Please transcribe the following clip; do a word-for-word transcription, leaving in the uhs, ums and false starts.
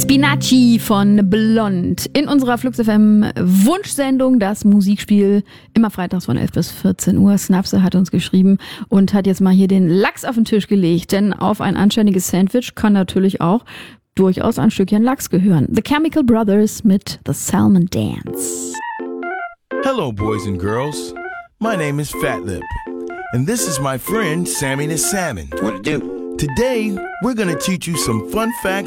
Spinaci von Blond in unserer Flux F M Wunschsendung, das Musikspiel, immer freitags von elf bis vierzehn Uhr. Snapse hat uns geschrieben und hat jetzt mal hier den Lachs auf den Tisch gelegt, denn auf ein anständiges Sandwich kann natürlich auch durchaus ein Stückchen Lachs gehören. The Chemical Brothers mit The Salmon Dance. Hello, boys and girls. My name is Fatlip, and this is my friend Sammy the Salmon. What it do? Today, we're gonna teach you some fun facts